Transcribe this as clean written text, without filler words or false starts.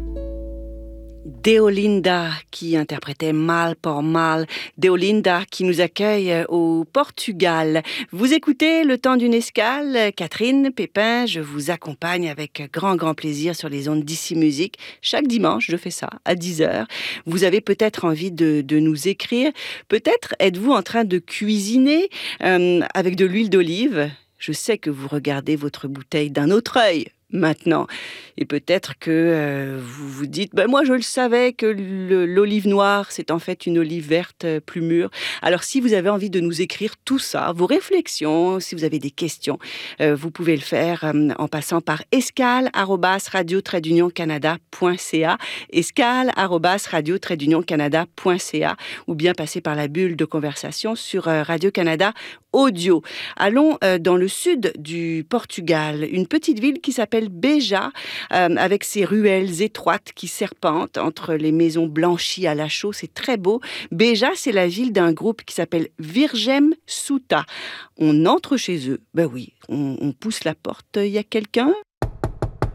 Deolinda qui interprétait Mal por Mal. Deolinda qui nous accueille au Portugal. Vous écoutez Le Temps d'une escale. Catherine Pépin, je vous accompagne avec grand plaisir sur les ondes d'Ici Musique. Chaque dimanche, je fais ça à 10h. Vous avez peut-être envie de nous écrire. Peut-être êtes-vous en train de cuisiner avec de l'huile d'olive. Je sais que vous regardez votre bouteille d'un autre œil maintenant. Et peut-être que vous vous dites, moi je le savais que l'olive noire, c'est en fait une olive verte plus mûre. Alors si vous avez envie de nous écrire tout ça, vos réflexions, si vous avez des questions, vous pouvez le faire en passant par escale@radio-canada.ca, escale@radio-canada.ca, ou bien passer par la bulle de conversation sur Radio-Canada Audio. Allons dans le sud du Portugal, une petite ville qui s'appelle Beja, avec ses ruelles étroites qui serpentent entre les maisons blanchies à la chaux. C'est très beau. Beja, c'est la ville d'un groupe qui s'appelle Virgem Suta. On entre chez eux. Oui, on pousse la porte. Il y a quelqu'un ?